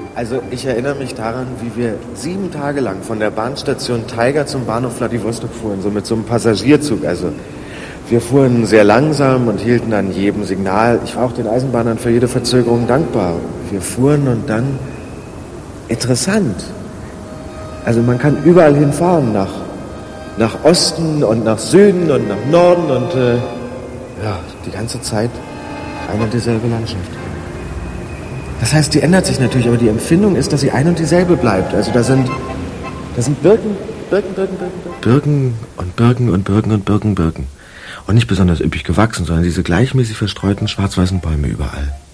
Also ich erinnere mich daran, wie wir 7 Tage lang von der Bahnstation Taiga zum Bahnhof Wladiwostok fuhren, so mit so einem Passagierzug. Also wir fuhren sehr langsam und hielten an jedem Signal. Ich war auch den Eisenbahnern für jede Verzögerung dankbar. Wir fuhren und dann... Interessant. Also man kann überall hinfahren, nach Osten und nach Süden und nach Norden und die ganze Zeit eine und dieselbe Landschaft. Das heißt, die ändert sich natürlich, aber die Empfindung ist, dass sie ein und dieselbe bleibt. Also da sind Birken und Birken und Birken und Birken. Und nicht besonders üppig gewachsen, sondern diese gleichmäßig verstreuten schwarz-weißen Bäume überall.